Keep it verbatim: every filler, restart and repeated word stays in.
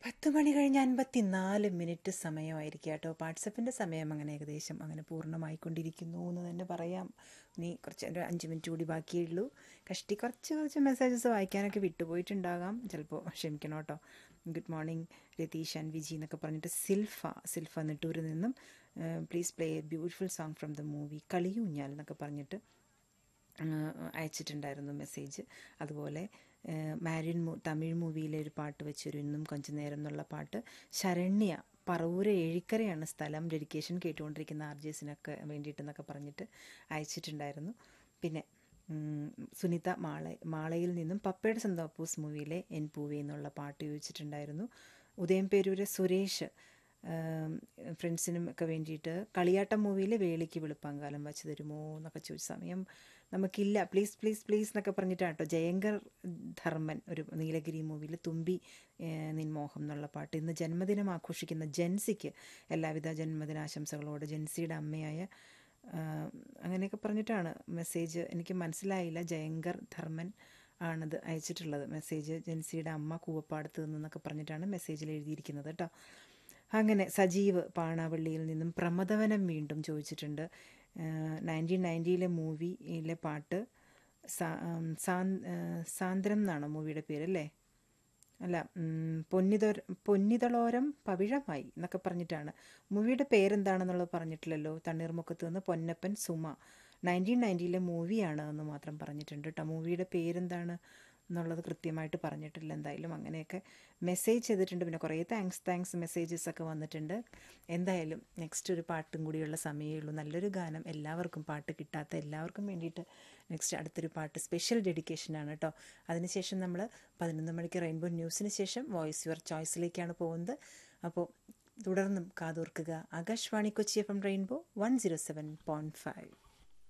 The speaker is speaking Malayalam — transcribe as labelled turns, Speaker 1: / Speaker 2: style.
Speaker 1: പത്ത് മണി കഴിഞ്ഞ് അൻപത്തി നാല് മിനിറ്റ് സമയമായിരിക്കും കേട്ടോ. വാട്സപ്പിൻ്റെ സമയം അങ്ങനെ ഏകദേശം അങ്ങനെ പൂർണ്ണമായിക്കൊണ്ടിരിക്കുന്നു എന്ന് തന്നെ പറയാം. ഇനി കുറച്ച് ഒരു അഞ്ച് മിനിറ്റ് കൂടി ബാക്കിയേ ഉള്ളൂ. കഷ്ടി കുറച്ച് കുറച്ച് മെസ്സേജസ് വായിക്കാനൊക്കെ വിട്ടുപോയിട്ടുണ്ടാകാം, ചിലപ്പോൾ ക്ഷമിക്കണം കേട്ടോ. Good morning Ratheesh and Viji എന്നൊക്കെ പറഞ്ഞിട്ട് സിൽഫ സിൽഫ നെട്ടൂരിൽ നിന്നും please play A beautiful song from the movie കളിയൂഞ്ഞാൽ എന്നൊക്കെ പറഞ്ഞിട്ട് അയച്ചിട്ടുണ്ടായിരുന്നു മെസ്സേജ്. അതുപോലെ മാരിൻ മൂ തമിഴ് മൂവിയിലെ ഒരു പാട്ട് വെച്ചൊരു ഇന്നും കുറച്ച് നേരം എന്നുള്ള പാട്ട് ശരണ്യ പറവൂര് ഏഴിക്കരയാണ് സ്ഥലം, ഡെഡിക്കേഷൻ കേട്ടുകൊണ്ടിരിക്കുന്ന ആർ ജെ എസിനൊക്കെ വേണ്ടിയിട്ടെന്നൊക്കെ പറഞ്ഞിട്ട് അയച്ചിട്ടുണ്ടായിരുന്നു. പിന്നെ സുനിത മാള മാളയിൽ നിന്നും പപ്പയുടെ സന്തോപ്പൂസ് മൂവിയിലെ എൻ പൂവേ എന്നുള്ള പാട്ട് ചോദിച്ചിട്ടുണ്ടായിരുന്നു. ഉദയം പേരൂര് സുരേഷ് ഫ്രണ്ട്സിനും ഒക്കെ വേണ്ടിയിട്ട് കളിയാട്ടം മൂവിയിലെ വേളിക്ക് വെളുപ്പാങ്കാലം വച്ച് തരുമോ എന്നൊക്കെ ചോദിച്ച സമയം നമുക്കില്ല, പ്ലീസ് പ്ലീസ് പ്ലീസ് എന്നൊക്കെ പറഞ്ഞിട്ടാണ് കേട്ടോ. ജയങ്കർ ധർമ്മൻ ഒരു നീലഗിരി മൂവിയിൽ തുമ്പി നിൻമോഹം എന്നുള്ള പാട്ട്. ഇന്ന് ജന്മദിനം ആഘോഷിക്കുന്ന ജെൻസിക്ക് എല്ലാവിധ ജന്മദിനാശംസകളോട് ജെൻസിയുടെ അമ്മയായ അങ്ങനെയൊക്കെ പറഞ്ഞിട്ടാണ് മെസ്സേജ്. എനിക്ക് മനസ്സിലായില്ല, ജയങ്കർ ധർമ്മൻ ആണത് അയച്ചിട്ടുള്ളത് മെസ്സേജ്. ജെൻസിയുടെ അമ്മ കൂവപ്പാടത്ത് നിന്നൊക്കെ പറഞ്ഞിട്ടാണ് മെസ്സേജിൽ എഴുതിയിരിക്കുന്നത് കേട്ടോ. അങ്ങനെ സജീവ് പാണാവള്ളിയിൽ നിന്നും പ്രമദവനം വീണ്ടും ചോദിച്ചിട്ടുണ്ട്. നയൻറ്റീൻ നയൻറ്റിയിലെ മൂവിയിലെ പാട്ട് സാന്ദ്രം എന്നാണോ മൂവിയുടെ പേരല്ലേ? അല്ല, പൊന്നിതൊര പൊന്നിതളോരം പവിഴമായി എന്നൊക്കെ പറഞ്ഞിട്ടാണ്. മൂവിയുടെ പേരെന്താണെന്നുള്ളത് പറഞ്ഞിട്ടില്ലല്ലോ. തണ്ണീർമുക്കത്ത് നിന്ന് പൊന്നപ്പൻ സുമ നയൻറ്റീൻ നയൻറ്റിയിലെ മൂവിയാണ് എന്ന് മാത്രം പറഞ്ഞിട്ടുണ്ട് കേട്ടോ. മൂവിയുടെ പേരെന്താണ് എന്നുള്ളത് കൃത്യമായിട്ട് പറഞ്ഞിട്ടില്ല. എന്തായാലും അങ്ങനെയൊക്കെ മെസ്സേജ് ചെയ്തിട്ടുണ്ട്. പിന്നെ കുറേ താങ്ക്സ് താങ്ക്സ് മെസ്സേജസ് ഒക്കെ വന്നിട്ടുണ്ട്. എന്തായാലും നെക്സ്റ്റ് ഒരു പാട്ടും കൂടിയുള്ള സമയമേ ഉള്ളൂ. നല്ലൊരു ഗാനം എല്ലാവർക്കും, പാട്ട് കിട്ടാത്ത എല്ലാവർക്കും വേണ്ടിയിട്ട് നെക്സ്റ്റ് അടുത്തൊരു പാട്ട് സ്പെഷ്യൽ ഡെഡിക്കേഷനാണ് കേട്ടോ. അതിനുശേഷം നമ്മൾ പതിനൊന്ന് മണിക്ക് റെയിൻബോ ന്യൂസിന് ശേഷം വോയിസ് യുവർ ചോയ്സിലേക്കാണ് പോകുന്നത്. അപ്പോൾ തുടർന്നും കാതോർക്കുക. Akashvani Kochi F M rainbow one zero seven point five.